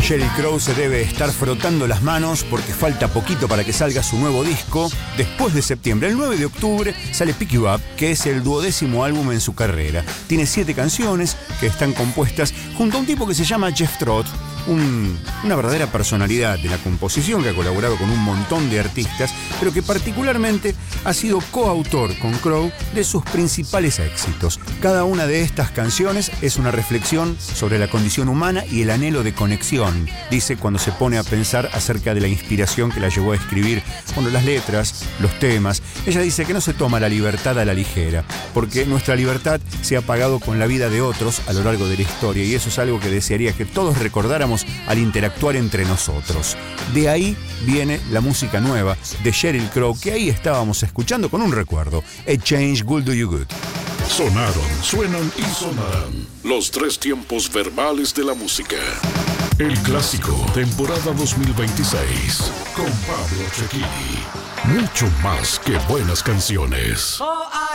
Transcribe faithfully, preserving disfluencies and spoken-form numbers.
Sheryl Crow se debe estar frotando las manos porque falta poquito para que salga su nuevo disco después de septiembre. El nueve de octubre sale Pick You Up, que es el duodécimo álbum en su carrera. Tiene siete canciones que están compuestas junto a un tipo que se llama Jeff Trott, un, una verdadera personalidad de la composición que ha colaborado con un montón de artistas, pero que particularmente ha sido coautor con Crow de sus principales éxitos. Cada una de estas canciones es una reflexión sobre la condición humana y el anhelo de conexión, dice cuando se pone a pensar acerca de la inspiración que la llevó a escribir, bueno, las letras, los temas. Ella dice que no se toma la libertad a la ligera, porque nuestra libertad se ha pagado con la vida de otros a lo largo de la historia, y eso es algo que desearía que todos recordáramos al interactuar entre nosotros. De ahí viene la música nueva de Sheryl Crow, que ahí estábamos escuchando con un recuerdo. A Change Will Do You Good. Sonaron, suenan y sonarán los tres tiempos verbales de la música. El clásico, temporada dos mil veintiséis, con Pablo Cecchini. Mucho más que buenas canciones. Oh, I